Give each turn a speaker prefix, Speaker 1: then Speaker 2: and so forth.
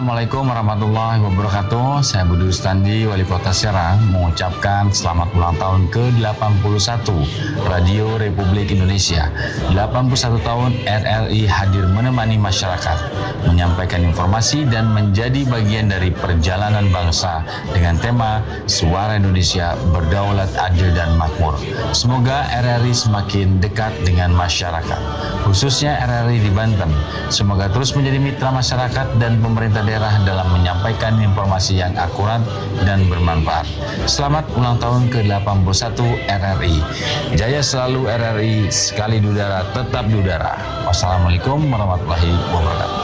Speaker 1: Assalamualaikum warahmatullahi wabarakatuh. Saya Budi Rustandi, Wali Kota Serang, mengucapkan selamat ulang tahun ke-81 Radio Republik Indonesia. 81 tahun RRI hadir menemani masyarakat, menyampaikan informasi dan menjadi bagian dari perjalanan bangsa dengan tema Suara Indonesia Berdaulat, Adil dan Makmur. Semoga RRI semakin dekat dengan masyarakat, khususnya RRI di Banten. Semoga terus menjadi mitra masyarakat dan pemerintah daerah dalam menyampaikan informasi yang akurat dan bermanfaat. Selamat ulang tahun ke-81 RRI. Jaya selalu RRI, sekali di udara tetap di udara. Wassalamualaikum warahmatullahi wabarakatuh.